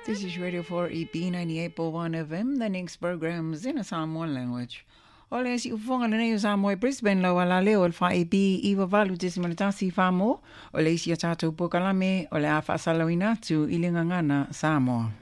This is Radio 4EP 98.1 FM. The next program is in a Samoan language. Ole si ufonga le nei Samoa Brisbane la wala leo al 4EP iwa valu tesimanatasi famo. Ole si a tātou pokalame ole a whaasalawina tu ilinga ngana Samoa.